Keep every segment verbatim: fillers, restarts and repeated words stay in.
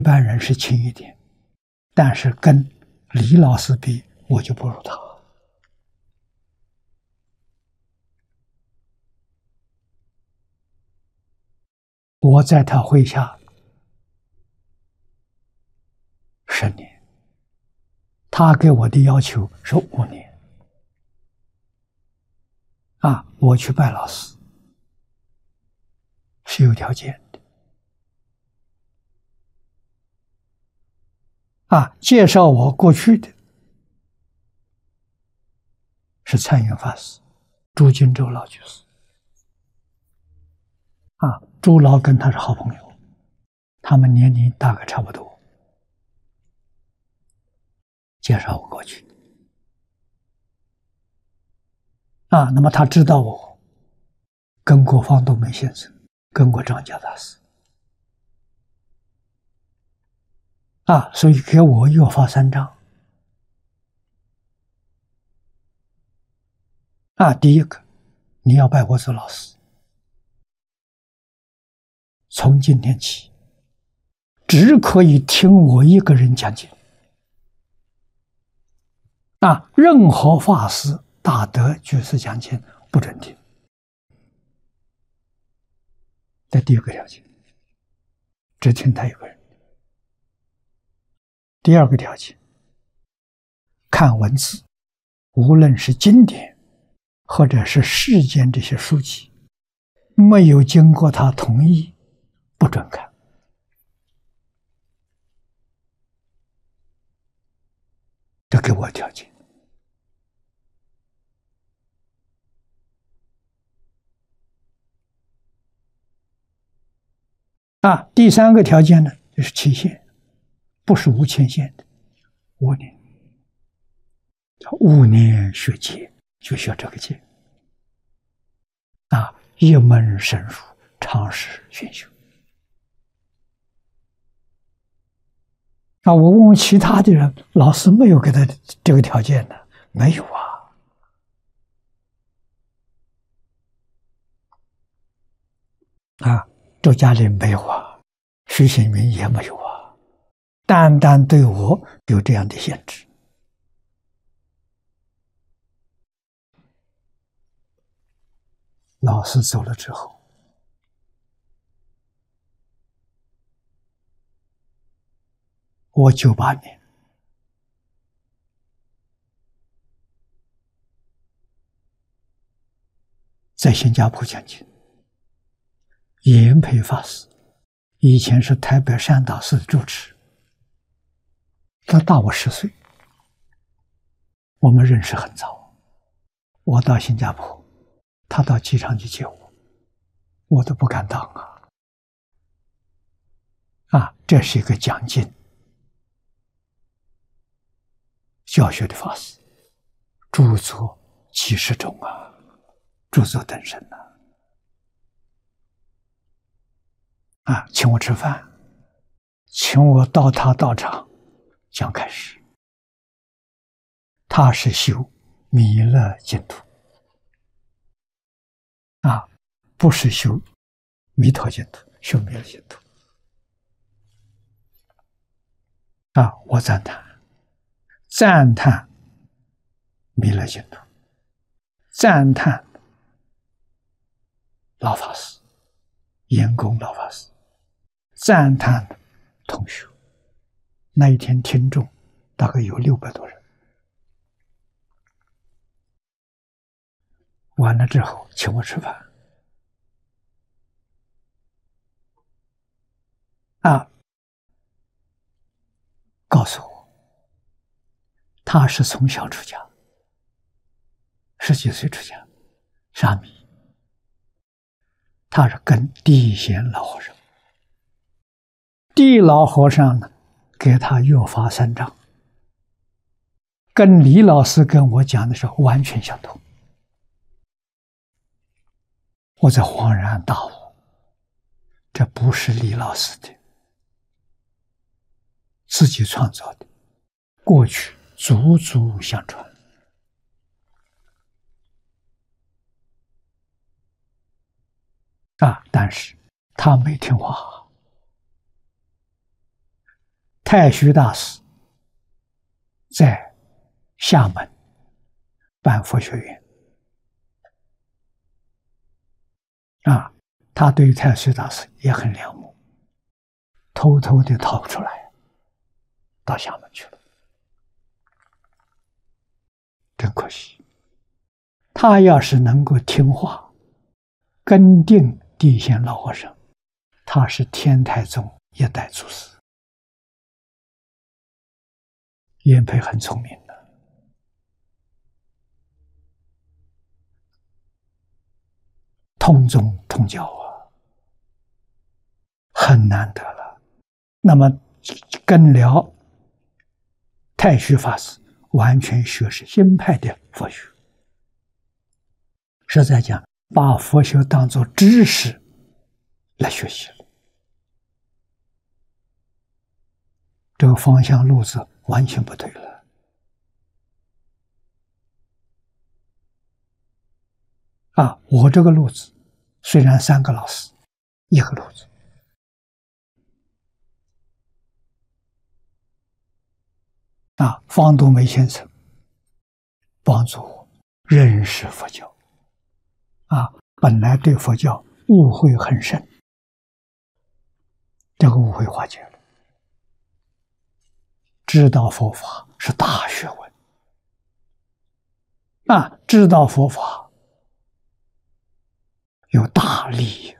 一般人是轻一点，但是跟李老师比，我就不如他。我在他麾下十年，他给我的要求是五年。啊，我去拜老师是有条件的。啊，介绍我过去的是参云法师、朱金洲老居士。啊，朱老跟他是好朋友，他们年龄大概差不多。介绍我过去。啊，那么他知道我跟过方东梅先生，跟过张家大师。啊，所以给我又发三张。啊，第一个，你要拜我做老师，从今天起，只可以听我一个人讲经。啊，任何法师、大德居士讲经不准听。这第一个条件，只听他一个人。第二个条件，看文字，无论是经典或者是世间这些书籍，没有经过他同意，不准看。这给我条件。啊，第三个条件呢，就是期限，不是无期限的，五年。五年学戒，就学这个戒。啊，一门深入，长时熏修。啊，我问问其他的人，老师没有给他这个条件的，没有啊。啊，周嘉玲没有啊，徐显明也没有啊，单单对我有这样的限制。老师走了之后，我九八年在新加坡讲经，严培法师以前是台北善导寺的住持，他大我十岁，我们认识很早。我到新加坡，他到机场去接我，我都不敢当啊！啊，这是一个讲经教学的法师，著作几十种啊，著作等身呐！啊，请我吃饭，请我到他道场讲开示。他是修弥勒净土啊，不是修弥陀净土，修弥勒净土啊！我赞叹，赞叹弥勒净土，赞叹老法师、严公老法师，赞叹同学。那一天听众大概有六百多人。完了之后，请我吃饭。啊，告诉我，他是从小出家，十几岁出家，沙弥。他是跟地贤老和尚，地老和尚呢，给他约法三章，跟李老师跟我讲的时候完全相同。我才恍然大悟，这不是李老师的，自己创造的，过去祖祖相传。啊，但是他没听话， 太虚大师在厦门办佛学院啊，他对太虚大师也很仰慕，偷偷的逃出来，到厦门去了，真可惜。他要是能够听话，跟定地仙老和尚，他是天台宗一代祖师。颜培很聪明的，通宗通教啊，很难得了。那么跟了太虚法师完全学是新派的佛学，实在讲把佛学当作知识来学习了，这个方向路子完全不对了啊！我这个路子虽然三个老师一个路子啊，方东梅先生帮助我认识佛教啊，本来对佛教误会很深，这个误会化解了，知道佛法是大学问啊，知道佛法有大利益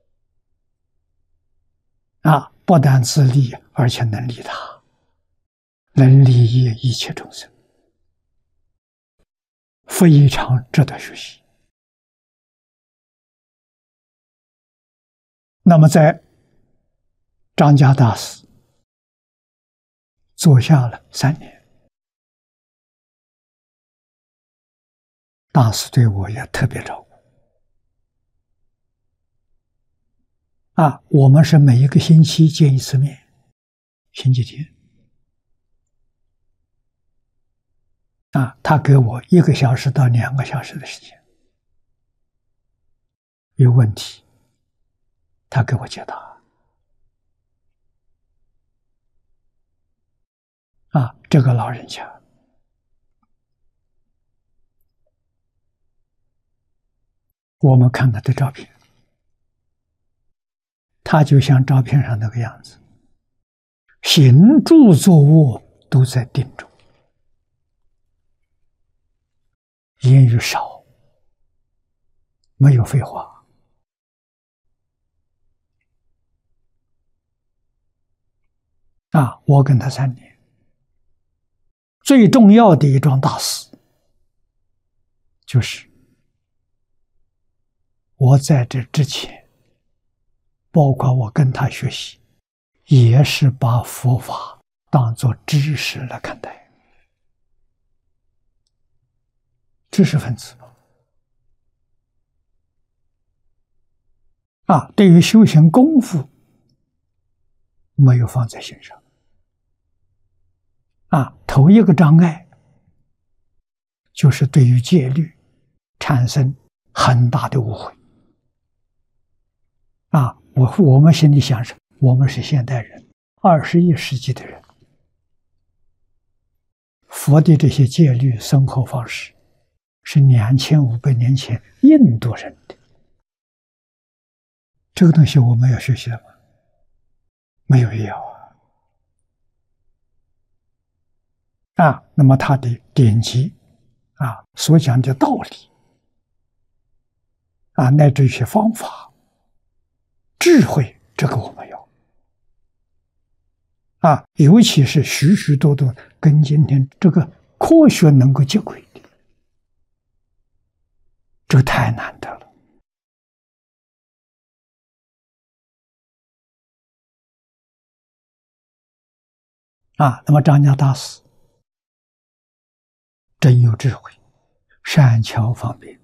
啊，不但自利，而且能利他，能利益一切众生，非常值得学习。那么在张家大师坐下了三年，大师对我也特别照顾啊，我们是每一个星期见一次面，星期天啊，他给我一个小时到两个小时的时间，有问题他给我解答啊，这个老人家我们看他的照片，他就像照片上那个样子，行住坐卧都在定中，言语少，没有废话啊！我跟他三年，最重要的一桩大事就是我在这之前，包括我跟他学习，也是把佛法当作知识来看待，知识分子啊，对于修行功夫没有放在心上啊。头一个障碍就是对于戒律产生很大的误会啊。我我们心里想是，我们是现代人，二十一世纪的人，佛的这些戒律生活方式是两千五百年前印度人的，这个东西我们要学习了吗？没有必要啊！啊，那么他的典籍啊，所讲的道理啊，乃至一些方法、智慧，这个我们要啊，尤其是许许多多跟今天这个科学能够接轨的，这个太难得了啊！那么张家大师真有智慧，善巧方便，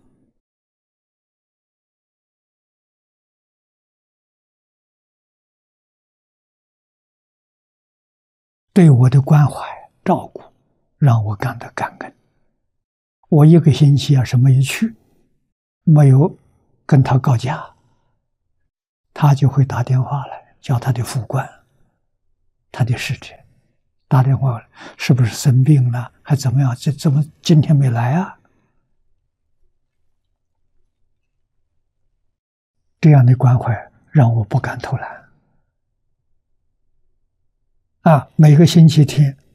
对我的关怀照顾，让我感到感恩。我一个星期要是没有去，没有跟他告假，他就会打电话来叫他的副官、他的使者打电话了，是不是生病了，还怎么样？这怎么今天没来啊？这样的关怀让我不敢偷懒。啊，每个星期天